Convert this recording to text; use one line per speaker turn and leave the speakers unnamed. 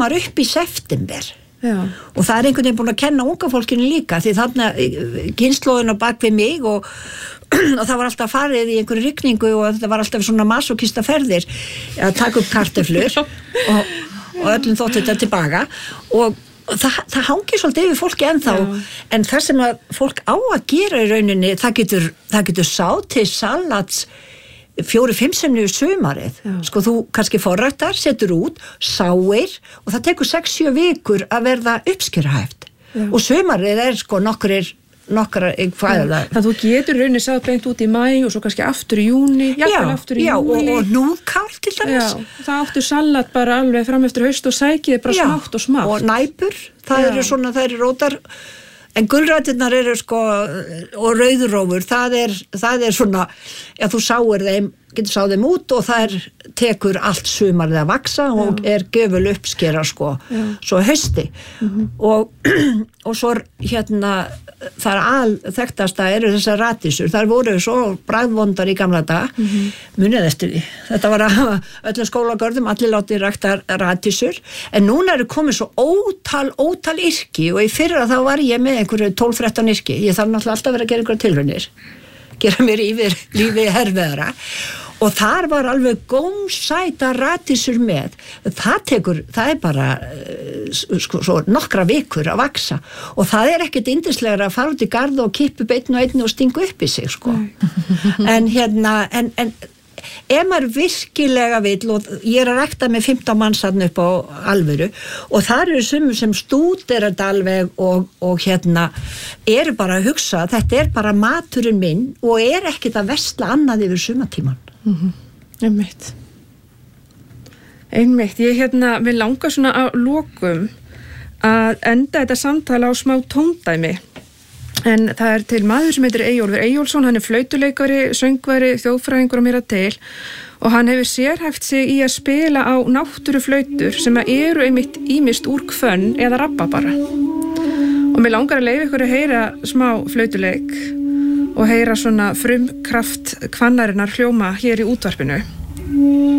sumar upp í september.
Já.
Og það einhvern veginn búin að kenna unga fólkinu líka, því þarna kynslóðin á bak við mig og það var alltaf farið í einhverju rigningu og þetta var alltaf svona masokista ferðir að taka upp kartöflur og öllum þótt þetta tilbaka og það hangir svolítið yfir fólki ennþá. En það sem að fólk á að gera í rauninni, það getur sáð til salats 4-5 sinnum í sumarið. Sko þú kannski forræktar, setur út, sáir og það tekur 6-7 vikur að verða uppskerahæft. Og sumarið sko nokkrar
þannig að þú getur rauninni sáð beint út í maí og svo kannski aftur í júni, jafnvel aftur í júli.
Og núðkál til dæmis.
Það áttu salat bara alveg fram eftir haust og sækið bara smátt og smátt.
Og næpur, það eru rótar. En gulræturnar eru sko, og rauðrófur, það er svona, þú getur sáð þeim út og það tekur allt sumarið að vaksa og gjöful uppskera sko, svo hausti. Og svo það þekktasta eru þessar ratísur, þar voru svo bragðvondar í gamla dag, munið eftir því. Þetta var að öllum skólagörðum, allir látið rækta ratísur, en núna eru komið svo ótal yrki og í fyrra þá var ég með einhverju 12-13 yrki, ég þarf náttúrulega alltaf að vera að gera einhverja tilraunir, gera mér yfir lífi herfiðara. Og þar var alveg gómsæta ratísur með. Það er bara svo nokkra vikur að vaksa og það er ekkert yndislegra að fara út í garð og kippa upp einn og einn og stinga upp í sig sko. En en ef maður virkilega vill, og ég er að rækta með 15 manns þarna upp á alvöru og þar eru sumir sem stúdera þetta alveg og eru bara að hugsa, þetta er bara maturinn minn og er ekkert að versla annað yfir sumartíman.
Einmitt, ég vil langa svona að lokum að enda þetta samtala á smá tóndæmi en það er til maður sem heitir Eyjólfur Eyjólfsson, hann er flautuleikari, söngvari, þjóðfræðingur og meira til og hann hefur sérhæft sig í að spila á náttúruflautur sem eru einmitt ýmist úr hvönn eða rababara og mig langar að leyfa ykkur að heyra smá flautuleik og heyra svona frumkraft hvannarinnar hljóma hér í útvarpinu.